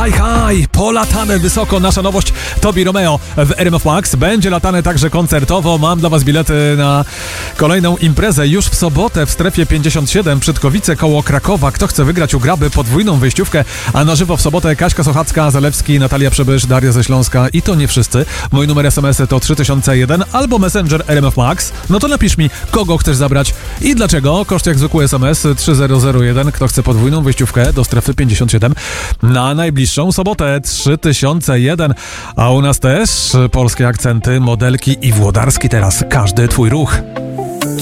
Haj, polatane wysoko, nasza nowość Tobi Romeo w RMF Max. Będzie latane także koncertowo. Mam dla was bilety na kolejną imprezę już w sobotę w strefie 57 Przydkowice koło Krakowa. Kto chce wygrać u Graby podwójną wyjściówkę, a na żywo w sobotę Kaśka Sochacka, Zalewski, Natalia Przybysz, Daria ze Śląska i to nie wszyscy. Mój numer SMS-y to 3001 albo Messenger RMF Max. No to napisz mi, kogo chcesz zabrać i dlaczego. Koszt jak zwykły SMS 3001. Kto chce podwójną wyjściówkę do strefy 57 na najbliższą sobotę 3001. A u nas też polskie akcenty, modelki i włodarski teraz. Każdy twój ruch.